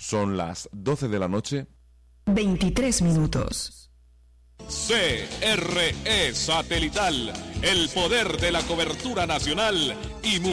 Son las 12 de la noche. 23 minutos. CRE Satelital, el poder de la cobertura nacional y